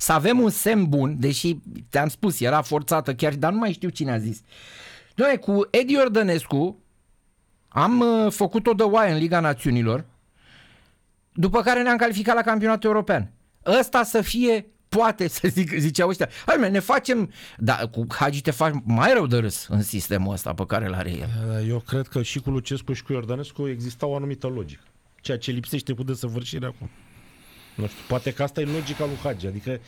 să avem un semn bun, deși te-am spus, era forțată chiar, dar nu mai știu cine a zis. Doamne, cu Edi Iordănescu am făcut o de oaie în Liga Națiunilor, după care ne-am calificat la campionatul european. Ăsta să fie, poate să ziceau ăștia, hai ne facem, dar cu Hagi te faci mai rău de râs în sistemul ăsta pe care l-are el. Eu cred că și cu Lucescu și cu Iordănescu exista o anumită logică. Ceea ce lipsește cu desăvârșire acum. Nu știu, poate că asta e logica lui Hagi. Adică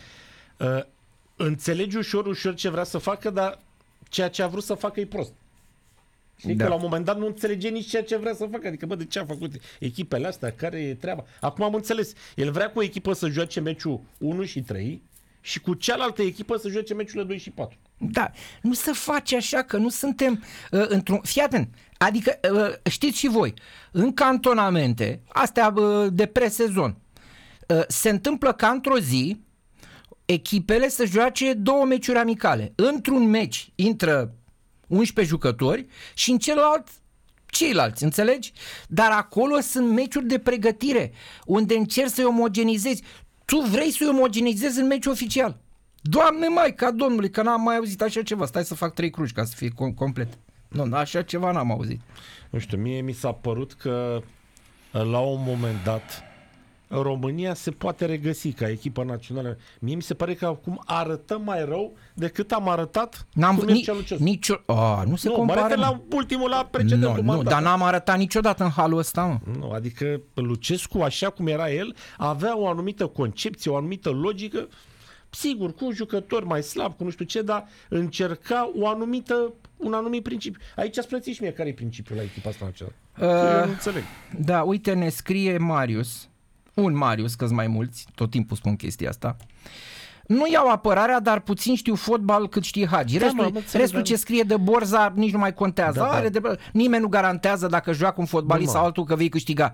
înțelegi ușor ce vrea să facă, dar ceea ce a vrut să facă e prost. Știi că la un moment dat nu înțelege nici ceea ce vrea să facă. Adică, de ce a făcut echipele astea? Care e treaba? Acum am înțeles. El vrea cu o echipă să joace meciul 1 și 3 și cu cealaltă echipă să joace meciurile 2 și 4. Da, nu se face așa, că nu suntem într-un... Fii atent, adică știți și voi, în cantonamente, astea de presezon, se întâmplă ca într-o zi echipele să joace 2 meciuri amicale. Într-un meci intră 11 jucători și în celălalt ceilalți, înțelegi? Dar acolo sunt meciuri de pregătire, unde încerci să-i omogenizezi. Tu vrei să-i omogenizezi în meciul oficial. Doamne Maica Domnului, că n-am mai auzit așa ceva. Stai să fac 3 cruci ca să fie complet. Nu, așa ceva n-am auzit. Nu știu, mie mi s-a părut că la un moment dat România se poate regăsi ca echipă națională. Mie mi se pare că acum arătăm mai rău decât am arătat cu Mircea Lucescu. Nu se compară. Mă refer la ultimul, la precedentul mandat. Dar n-am arătat niciodată în halul ăsta, mă. Nu, adică Lucescu, așa cum era el, avea o anumită concepție, o anumită logică, sigur, cu jucători mai slab, cu nu știu ce, dar încerca un anumit principiu. Aici spuneți și mie care e principiul la echipa asta națională. Eu nu înțeleg. Da, uite, ne scrie Marius, că-s mai mulți, tot timpul spun chestia asta. Nu iau apărarea, dar puțin știu fotbal cât știe Hagi. Restul ce scrie de Borza nici nu mai contează. Nimeni nu garantează dacă joacă un fotbalist sau altul că vei câștiga.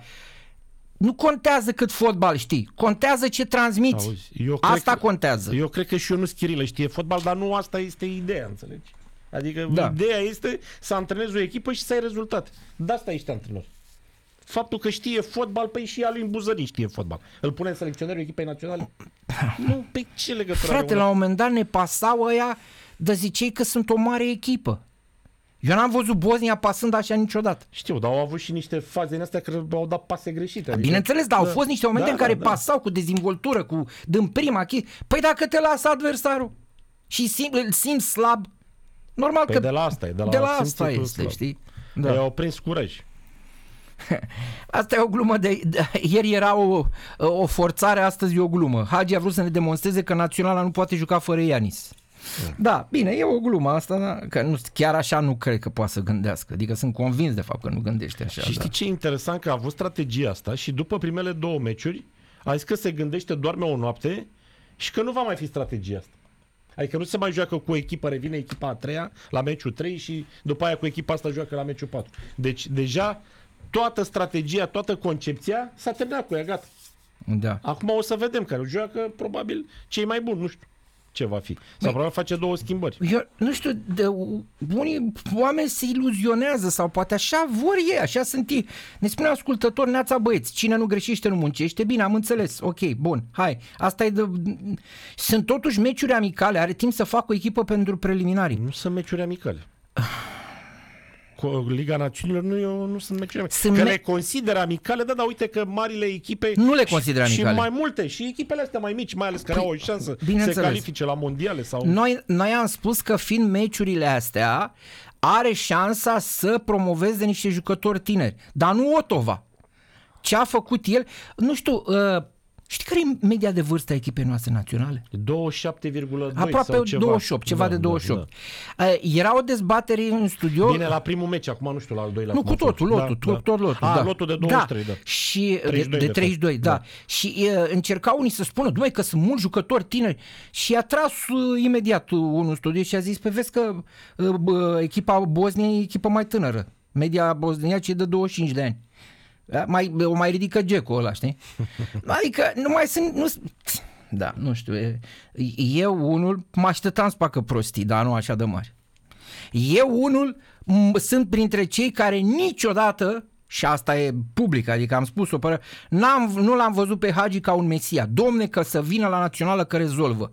Nu contează cât fotbal știi, contează ce transmiți. Asta contează. Eu cred că și Ionuț Chirilă știe fotbal, dar nu asta este ideea, înțelegi? Adică ideea este să antrenezi o echipă și să ai rezultate. De asta ești antrenor. Faptul că știe fotbal, păi și Alin Buzărin știe fotbal. Îl pune în selecționerul echipei naționale? Nu, pe ce legătură? Frate, la un moment dat ne pasau ăia de zicei că sunt o mare echipă. Eu n-am văzut Bosnia pasând așa niciodată. Știu, dar au avut și niște faze în astea care au dat pase greșite. Adică... Bineînțeles, dar au fost niște momente în care pasau cu dezvoltură, din prima chestie. Păi dacă te lasă adversarul și îl simți slab, normal că... de la asta e. De la asta este, știi? Da. Au prins curaj. Asta e o glumă ieri era o forțare, astăzi e o glumă. Hagi a vrut să ne demonstreze că naționala nu poate juca fără Ianis. Da, bine, e o glumă asta, da? Că nu, chiar așa nu cred că poate să gândească. Adică sunt convins de fapt că nu gândește așa. Și știi ce e interesant? Că a avut strategia asta și după primele 2 meciuri a zis că se gândește, doarme o noapte și că nu va mai fi strategia asta. Adică nu se mai joacă cu o echipă, revine echipa a 3-a la meciul 3 și după aia cu echipa asta joacă la meciul 4. Deci deja toată strategia, toată concepția s-a terminat cu ea, gata. Da. Acum o să vedem că joacă probabil cei mai buni, nu știu ce va fi. Sau probabil face 2 schimbări. Eu nu știu, unii oameni se iluzionează sau poate așa vor ei, așa sunt ei. Ne spune ascultător, neața băieți, cine nu greșește nu muncește. Bine, am înțeles, ok, bun, hai. Asta e sunt totuși meciuri amicale, are timp să facă o echipă pentru preliminarii. Nu sunt meciuri amicale. Liga Națiunilor nu sunt meciuri amicale. Le consideră amicale, dar uite că marile echipe nu le consideră amicale. Și mai multe, și echipele astea mai mici, mai ales care au o șansă să se califice la mondiale sau... Noi am spus că fiind meciurile astea are șansa să promoveze niște jucători tineri, dar nu Otova. Ce a făcut el, nu știu, știi care e media de vârstă a echipei noastre naționale? 27,2 aproape sau ceva. 28, ceva de 28. Da. Era o dezbatere în studio. Bine, la primul meci, acum nu știu la al doilea. Nu, cu totul, lotul, tot lotul. Da. Lotul de 23, da. Și de 32, da. Și încercau unii să spună, că sunt mulți jucători tineri și a tras imediat unul studio și a zis, vezi că echipa Bosniei e echipă mai tânără. Media bosniacă e de 25 de ani. O mai ridică Dzeko ăla, știi? Adică nu mai sunt... nu știu. Eu unul mă așteptam să facă prostii, dar nu așa de mari. Eu unul sunt printre cei care niciodată, și asta e public, adică am spus-o, nu l-am văzut pe Hagi ca un mesia. Domne, că să vină la națională că rezolvă.